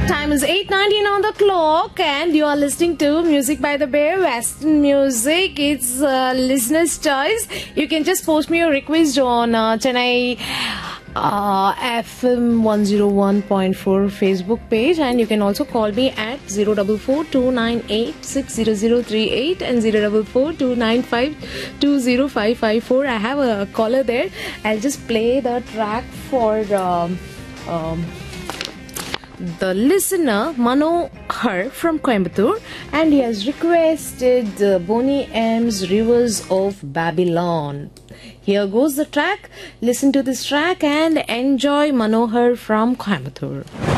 Time is 8:19 on the clock, and you are listening to Music by the Bear, Western music. It's listener's choice. You can just post me your request on Chennai FM 101.4 Facebook page, and you can also call me at 044-298-60038 and 044-295-20554. I have a caller there. I'll just play the track for the listener Manohar from Coimbatore, and he has requested Boney M's Rivers of Babylon. Here goes the track. Listen to this track and enjoy Manohar from Coimbatore.